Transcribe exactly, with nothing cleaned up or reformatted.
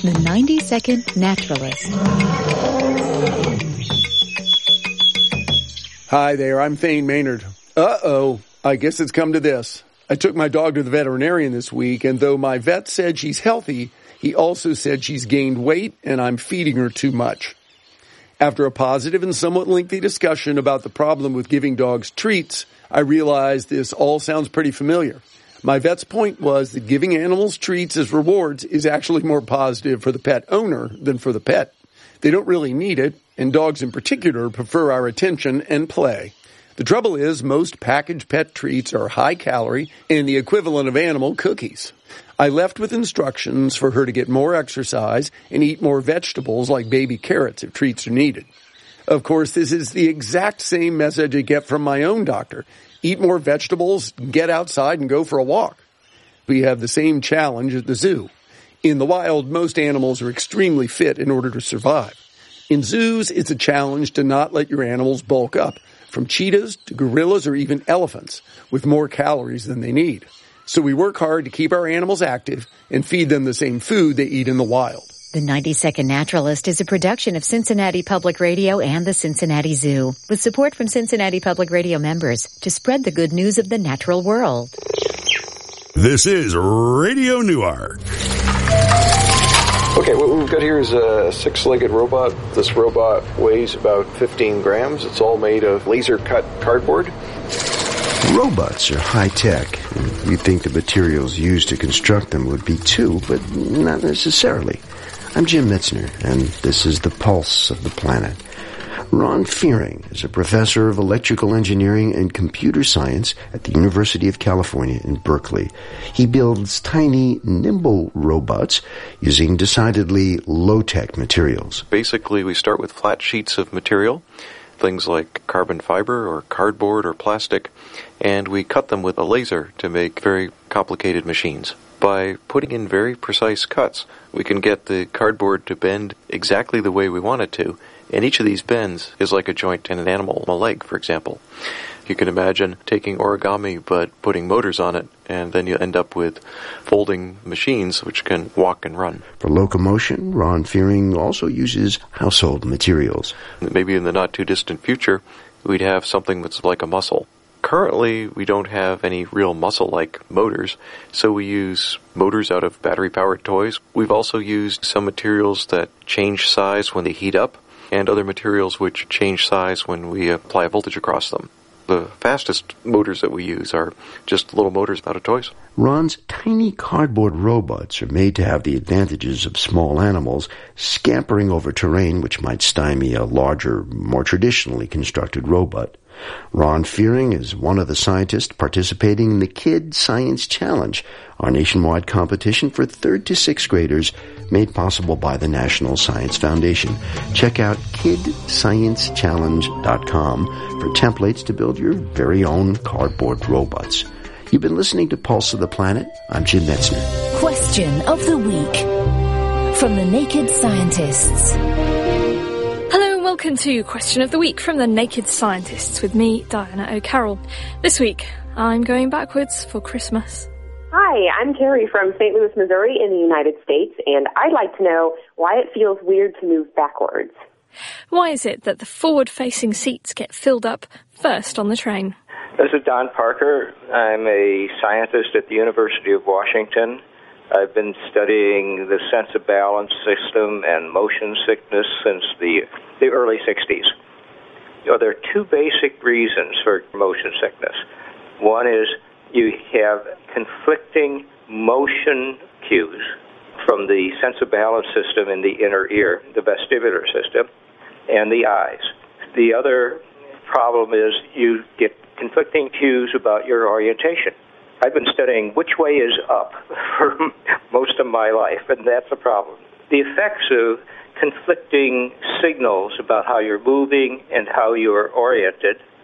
The ninety second Naturalist. Hi there, I'm Thane Maynard. Uh-oh, I guess it's come to this. I took my dog to the veterinarian this week, and though my vet said she's healthy, he also said she's gained weight and I'm feeding her too much. After a positive and somewhat lengthy discussion about the problem with giving dogs treats, I realized this all sounds pretty familiar. My vet's point was that giving animals treats as rewards is actually more positive for the pet owner than for the pet. They don't really need it, and dogs in particular prefer our attention and play. The trouble is, most packaged pet treats are high-calorie and the equivalent of animal cookies. I left with instructions for her to get more exercise and eat more vegetables like baby carrots if treats are needed. Of course, this is the exact same message I get from my own doctor. Eat more vegetables, get outside, and go for a walk. We have the same challenge at the zoo. In the wild, most animals are extremely fit in order to survive. In zoos, it's a challenge to not let your animals bulk up, from cheetahs to gorillas or even elephants, with more calories than they need. So we work hard to keep our animals active and feed them the same food they eat in the wild. The ninety second Naturalist is a production of Cincinnati Public Radio and the Cincinnati Zoo, with support from Cincinnati Public Radio members to spread the good news of the natural world. This is Radio Newark. Okay, what we've got here is a six-legged robot. This robot weighs about fifteen grams. It's all made of laser-cut cardboard. Robots are high-tech, and you'd think the materials used to construct them would be too, but not necessarily. I'm Jim Metzner, and this is the Pulse of the Planet. Ron Fearing is a professor of electrical engineering and computer science at the University of California in Berkeley. He builds tiny, nimble robots using decidedly low-tech materials. Basically, we start with flat sheets of material, things like carbon fiber or cardboard or plastic, and we cut them with a laser to make very complicated machines. By putting in very precise cuts, we can get the cardboard to bend exactly the way we want it to, and each of these bends is like a joint in an animal, a leg, for example. You can imagine taking origami but putting motors on it, and then you end up with folding machines which can walk and run. For locomotion, Ron Fearing also uses household materials. Maybe in the not-too-distant future, we'd have something that's like a muscle. Currently, we don't have any real muscle-like motors, so we use motors out of battery-powered toys. We've also used some materials that change size when they heat up, and other materials which change size when we apply a voltage across them. The fastest motors that we use are just little motors out of toys. Ron's tiny cardboard robots are made to have the advantages of small animals scampering over terrain which might stymie a larger, more traditionally constructed robot. Ron Fearing is one of the scientists participating in the Kid Science Challenge, our nationwide competition for third to sixth graders made possible by the National Science Foundation. Check out kid science challenge dot com for templates to build your very own cardboard robots. You've been listening to Pulse of the Planet. I'm Jim Metzner. Question of the week from the Naked Scientists. Welcome to Question of the Week from the Naked Scientists with me, Diana O'Carroll. This week, I'm going backwards for Christmas. Hi, I'm Terry from Saint Louis, Missouri in the United States, and I'd like to know why it feels weird to move backwards. Why is it that the forward-facing seats get filled up first on the train? This is Don Parker. I'm a scientist at the University of Washington. I've been studying the sense of balance system and motion sickness since the, the early sixties. You know, there are two basic reasons for motion sickness. One is you have conflicting motion cues from the sense of balance system in the inner ear, the vestibular system, and the eyes. The other problem is you get conflicting cues about your orientation. I've been studying which way is up for most of my life, and that's a problem. The effects of conflicting signals about how you're moving and how you're oriented